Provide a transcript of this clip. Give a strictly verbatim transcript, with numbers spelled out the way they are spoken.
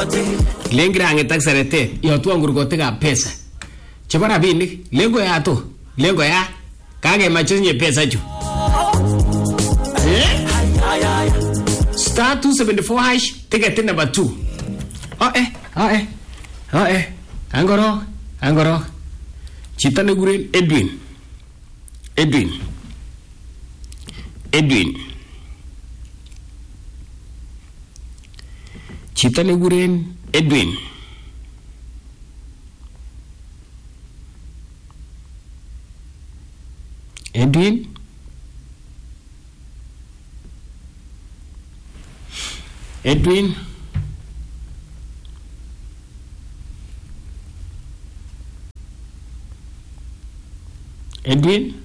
Lengra angetak serete yotu angurgotikab pesa. Chebo rabinik lengo ya to lengo ya kage machonye pesa chu. Eh? Star two seventy-four hash ticket number two. Oh eh, oh eh. Oh eh. Angoro, angoro. Chita neguren Edwin. Edwin. Edwin. Chita neguren Edwin. Edwin. Edwin. Edwin.